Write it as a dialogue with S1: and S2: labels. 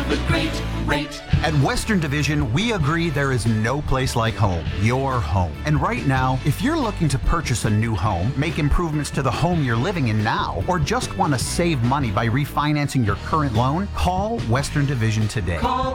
S1: have a great rate.
S2: At Western Division, we agree there is no place like home, your home. And right now, if you're looking to purchase a new home, make improvements to the home you're living in now, or just want to save money by refinancing your current loan, call Western Division today.
S1: Call